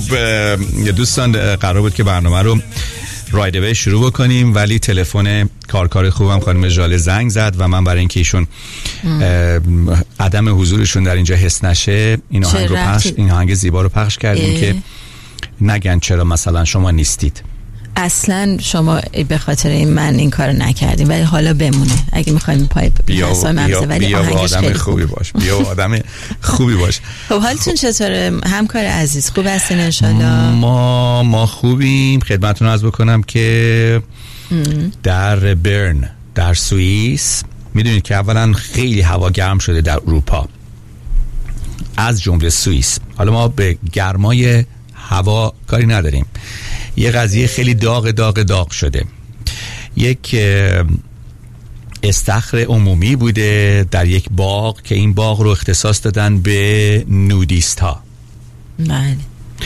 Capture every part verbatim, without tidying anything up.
دوستان قرار بود که برنامه رو رایدوی شروع بکنیم، ولی تلفن کارکار خوبم خانم ژاله زنگ زد و من برای اینکه ایشون عدم حضورشون در اینجا حس نشه این آهنگ رو پخش این آهنگ زیبا رو پخش کردیم اه. که نگن چرا مثلا شما نیستید. اصلا شما به خاطر این من این کارو نکردیم، ولی حالا بمونه اگه می‌خوایم پای حساب مغزه، ولی آهنگش آدم خوبی باش، بیا آدم خوبی باش. خب حالتون چطوره همکار عزیز؟ خوب هستین ان شاءالله؟ ما ما خوبیم. خدمتتون عرض بکنم که در برن در سوئیس میدونید که اولا خیلی هوا گرم شده در اروپا از جمله سوئیس. حالا ما به گرمای هوا کاری نداریم، یه قضیه خیلی داغ داغ داغ شده. یک استخر عمومی بوده در یک باغ که این باغ رو اختصاص دادن به نودیست ها. بله.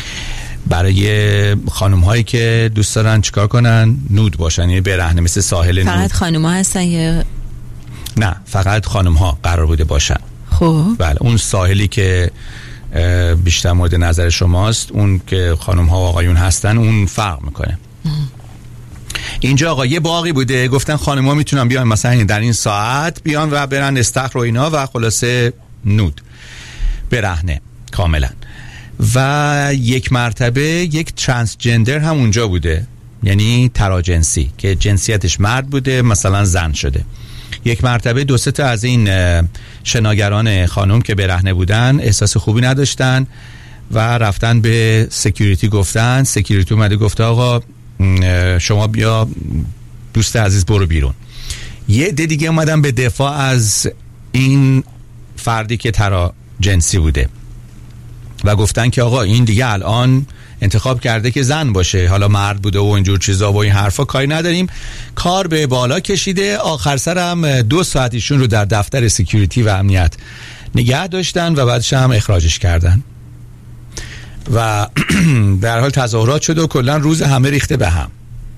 برای خانم هایی که دوست دارن چیکار کنن؟ نود باشن، یعنی برهنه، مثل ساحل نود. فقط خانم ها هستن یا نه؟ فقط خانم ها قرار بوده باشن. خب بله، اون ساحلی که بیشتر مورد نظر شماست، اون که خانم ها و آقایون هستن، اون فرق میکنه. اینجا آقا یه باقی بوده، گفتن خانم ها میتونن بیان مثلا در این ساعت بیان و برن استخر و اینا و خلاصه نود برهنه کاملا. و یک مرتبه یک ترانسجندر هم اونجا بوده، یعنی تراجنسی که جنسیتش مرد بوده مثلا زن شده. یک مرتبه دو سه تا از این شناگران خانم که برهنه بودن احساس خوبی نداشتن و رفتن به سکیوریتی، گفتن سکیوریتی اومده گفته آقا شما بیا دوست عزیز برو بیرون. یه عده دیگه اومدن به دفاع از این فردی که ترا جنسی بوده و گفتن که آقا این دیگه الان انتخاب کرده که زن باشه، حالا مرد بوده و اینجور چیزا و این حرفا کاری نداریم. کار به بالا کشیده، آخر سر هم دو ساعت ایشون رو در دفتر سکیوریتی و امنیت نگه داشتن و بعدش هم اخراجش کردن و در حال تظاهرات شده و کلا روز همه ریخته به هم.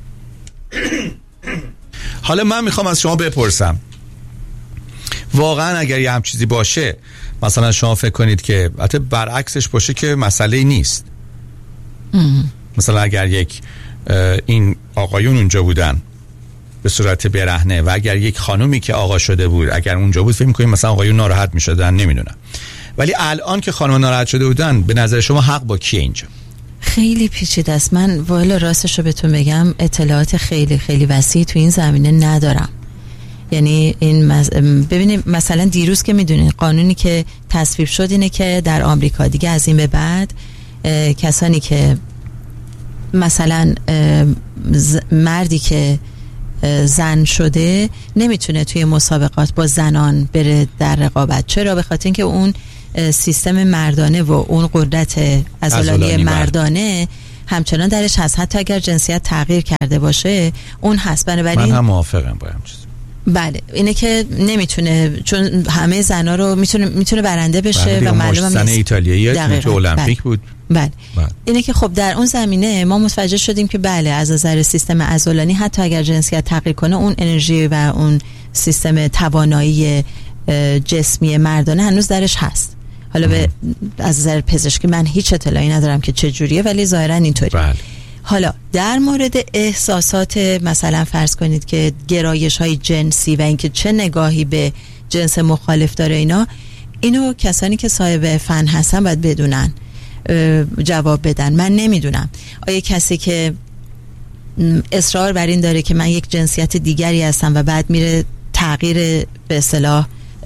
حالا من میخوام از شما بپرسم، واقعا اگر یه هم چیزی باشه، مثلا شما فکر کنید که حتی برعکسش باشه که مسئله نیست، مثلا اگر یک این آقایون اونجا بودن به صورت برهنه و اگر یک خانومی که آقا شده بود اگر اونجا بود، فکر می‌کنید مثلا آقایون ناراحت می‌شدن؟ نمیدونم. ولی الان که خانم ناراحت شده بودن، به نظر شما حق با کیه اینجا؟ خیلی پیچیده است. من والا راستش رو بهتون بگم اطلاعات خیلی خیلی وسیعی تو این زمینه ندارم. یعنی این مز... ببینید مثلا دیروز که میدونید قانونی که تصویب شد اینه که در آمریکا دیگه از این به بعد کسانی که مثلا ز... مردی که زن شده نمیتونه توی مسابقات با زنان بره در رقابت. چرا؟ به خاطر اینکه اون سیستم مردانه و اون قدرت عضلانی مردانه همچنان درش هست، حتی اگر جنسیت تغییر کرده باشه اون هست. بنابراین من هم موافقم با همین چیز. بله، اینه که نمیتونه، چون همه زنا رو میتونه میتونه برنده بشه و معلومه زن ایتالیایی تو المپیک بله. بود. بله. بله. اینه که خب در اون زمینه ما متوجه شدیم که بله از نظر سیستم عضلانی حتی اگر جنسیت تغییر کنه اون انرژی و اون سیستم توانایی جسمی مردانه هنوز درش هست. حالا به از نظر پزشکی من هیچ اطلاعی ندارم که چه جوریه، ولی ظاهرا اینطوری. بله. حالا در مورد احساسات مثلا فرض کنید که گرایش های جنسی و اینکه چه نگاهی به جنس مخالف داره، اینا اینو کسانی که صاحب فن هستن باید بدونن، جواب بدن. من نمیدونم آیا کسی که اصرار بر این داره که من یک جنسیت دیگری هستم و بعد میره تغییر به اصطلاح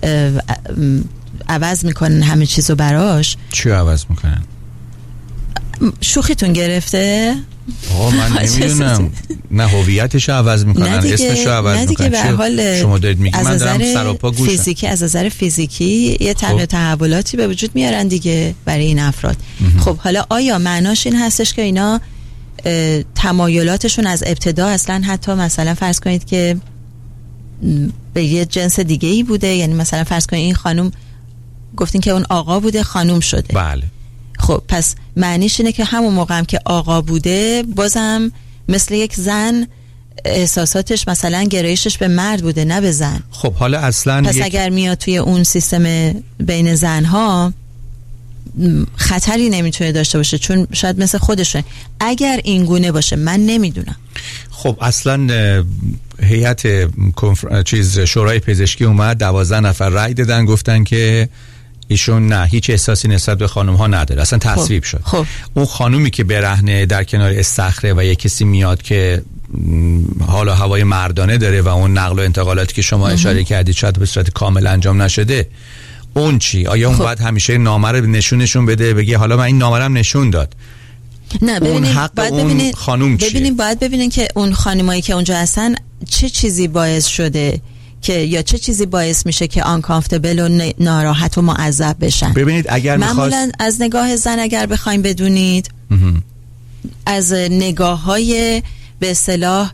عوض میکنن همه چیزو براش، چی عوض میکنن؟ شوخیتون گرفته؟ آه من نمیدونم. نه هویتش عوض میکنن، اسمش عوض میکنن. به حال شما دارید میگید من دارم سراپا گوشم. فیزیکی از نظر فیزیکی یه تغییر تحولاتی به وجود میارن دیگه برای این افراد. خب حالا آیا معناش این هستش که اینا تمایلاتشون از ابتدا اصلا حتی مثلا فرض کنید که به یه جنس دیگه ای بوده، یعنی مثلا فرض کنید این خانم گفتین که اون آقا بوده خانم شده. بله. خب پس معنیش اینه که همون موقع هم که آقا بوده بازم مثل یک زن احساساتش مثلا گرایشش به مرد بوده نه به زن. خب حالا اصلا پس یک... اگر میاد توی اون سیستم بین زنها خطری نمیتونه داشته باشه، چون شاید مثل خودشه. اگر این گونه باشه من نمیدونم. خب اصلا هیئت کنفر... چیز شورای پزشکی اومد، دوازده نفر رأی دادن، گفتن که ایشون نه هیچ احساسی نسبت به خانم ها نداره، اصلا تصویب شد. خب. اون خانومی که برهنه در کنار استخره و یک کسی میاد که حالا هوای مردانه داره و اون نقل و انتقالاتی که شما اشاره کردید شاید به صورت کامل انجام نشده، اون چی؟ آیا اون خب. باید همیشه نامه رو نشونشون بده بگه حالا من این نامه رو نشون داد؟ نه ببینید، اون حق باید اون ببینید خانوم چیه؟ ببینید باید ببینید که اون خانمایی که اونجا هستن چه چیزی باعث شده که، یا چه چیزی باعث میشه که آنکامفتبل و ناراحت و معذب بشن. ببینید اگر میخواست معمولا از نگاه زن اگر بخوایم بدونید مهم. از نگاه های به اصطلاح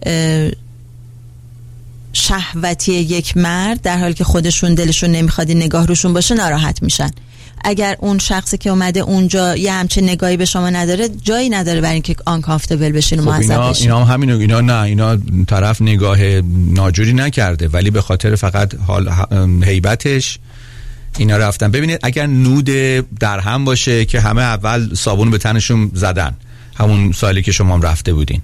شهوتی یک مرد در حالی که خودشون دلشون نمیخواد این نگاه روشون باشه ناراحت میشن. اگر اون شخصی که اومده اونجا یه همچین نگاهی به شما نداره، جایی نداره برای اینکه آنکامفتبل بشین و خب معذب اینا بشین. اینا هم همینو اینا نه اینا طرف نگاه ناجوری نکرده ولی به خاطر فقط حال هیبتش اینا رفتن. ببینید اگر نود در هم باشه که همه اول صابون به تنشون زدن، همون سالی که شما هم رفته بودین.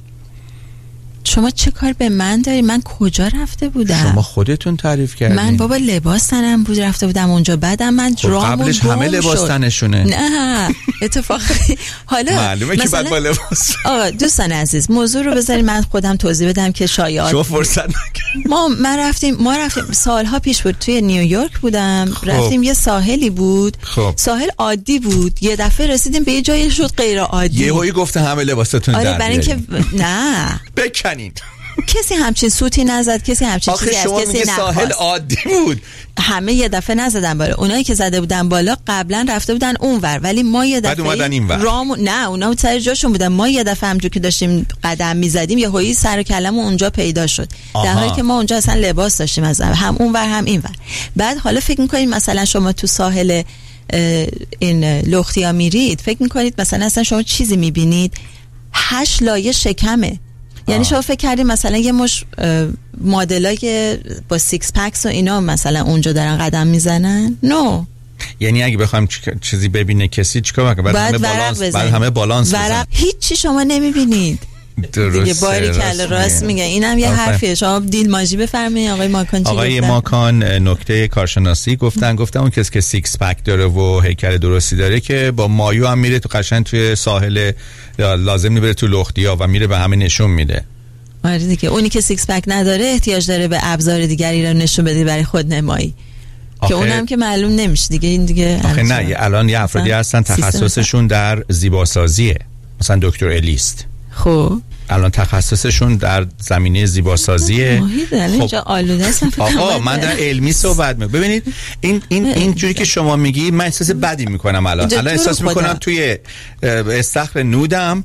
شما چه کار به من داری؟ من کجا رفته بودم؟ شما خودتون تعریف کردین. من بابا لباس تنم بود رفته بودم اونجا، بعدم من خب رامون قبلش همه لباس تنشونه. نه اتفاقی حالا معلومه که بعد با لباس. آقا دوستان عزیز موضوع رو بذارید من خودم توضیح بدم که شایعات. شما فرصت نکردید. ما من رفتیم ما رفتیم سالها پیش بود توی نیویورک بودم. خب. رفتیم یه ساحلی بود. خب. ساحل عادی بود، یه دفعه رسیدیم به یه جایی شد غیر عادی. یهویی گفته همه لباستون در. آره برای اینکه نه بکنین. کسی همچین سوتی نزد، کسی همچین چیزی از کسی نخواست. ساحل عادی بود. همه یه دفعه نزدن بالا. اونایی که زده بودن بالا قبلا رفته بودن اونور، ولی ما یه دفعه بعد اومدن اینور. رام نه اونا سر جاشون بودن. ما یه دفعه همونجوری که داشتیم قدم میزدیم یه هویی سر کلمون اونجا پیدا شد. در حالی که ما اونجا اصلا لباس داشتیم از هم اونور هم اینور. بعد حالا فکر می‌کنید مثلا شما تو ساحل این لختیا میرید، فکر می‌کنید مثلا اصلا شما چیزی می‌بینید؟ هشت لایه شکمه. یعنی شما فکر کردیم مثلا یه مش مدلای با سیکس پکس و اینا مثلا اونجا دارن قدم میزنن؟ نو. یعنی اگه بخوایم چیزی ببینه کسی چیکار کنه؟ بعد همه بالانس بعد همه بالانس بزنن. هیچ چی شما نمیبینید. دیگه باری کله راست میگه. اینم یه حرفیه. شما دیل ماژی بفرمایید آقای ماکان. چی آقای ماکان نکته کارشناسی گفتن گفتن اون کسی که سیکس پک داره و هیکل درستی داره که با مایو هم میره تو قشنگ توی ساحل، لازم نیست بره تو لختیا و میره به همه نشون میده. آره دیگه. اونی که سیکس پک نداره احتیاج داره به ابزار دیگری رو نشون بده برای خود نمایی که اونم که معلوم نمیشه دیگه. این دیگه آخه نه الان یه افرادی هستن تخصصشون در زیباسازیه، مثلا دکتر الیست. خب الان تخصصشون در زمینه زیباسازیه. خب آلوده است. آقا من در علمی صحبت میکنم. ببینید این این این جوری که شما میگی من احساس بدی میکنم الان. الان احساس میکنم توی استخر نودم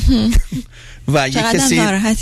و یک کسی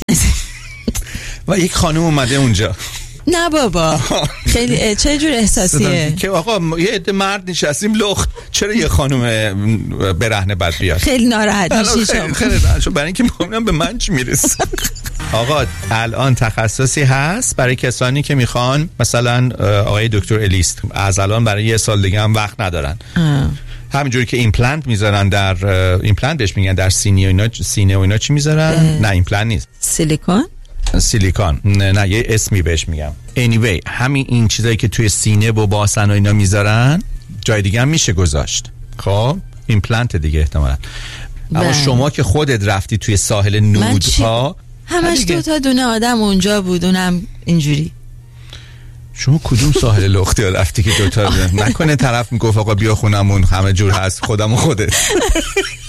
و یک خانم اومده اونجا. نه بابا خیلی چه جور احساسیه که آقا یه عده مرد نشستیم لخت، چرا یه خانم برهنه بد بیاد؟ خیلی ناراحت میشی شما. خیلی ناراحت برای اینکه میگم به من چی میرسه. آقا الان تخصصی هست برای کسانی که میخوان مثلا آقای دکتر الیست از الان برای یه سال دیگه هم وقت ندارن. همینجوری که ایمپلنت میذارن در ایمپلنت بهش میگن در سینه و اینا، سینه و اینا چی میذارن؟ نه ایمپلنت نیست، سیلیکون. سیلیکون نه, نه یه اسمی بهش میگم. anyway همین این چیزایی که توی سینه و باسن و اینا میذارن جای دیگه هم میشه گذاشت. خب ایمپلنت دیگه احتمالاً. اما شما که خودت رفتی توی ساحل نودها همش دو تا دونه آدم اونجا بود، اونم اینجوری. شما کدوم ساحل لختی رفتی که دوتا نکنه طرف میگفت آقا بیا خونمون همه جور هست خودم و خودت.